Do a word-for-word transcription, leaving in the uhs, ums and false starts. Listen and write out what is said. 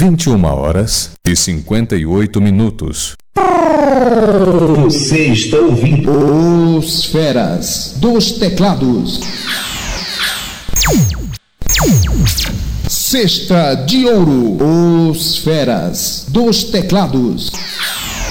vinte e uma horas e cinquenta e oito minutos. Você está ouvindo Os Feras dos Teclados. Cesta de Ouro. Os Feras dos Teclados.